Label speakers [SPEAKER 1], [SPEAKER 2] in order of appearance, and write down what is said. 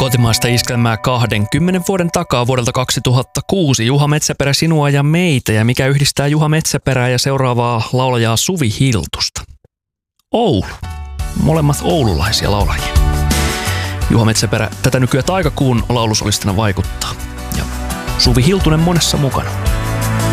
[SPEAKER 1] Kotimaista iskelmää 20 vuoden takaa vuodelta 2006. Juha Metsäperä, sinua ja meitä. Ja mikä yhdistää Juha Metsäperää ja seuraavaa laulajaa Suvi Hiltusta? Oulu. Molemmat oululaisia laulajia. Juha Metsäperä tätä nykyään taikakuun laulusolistina vaikuttaa. Ja Suvi Hiltunen monessa mukana.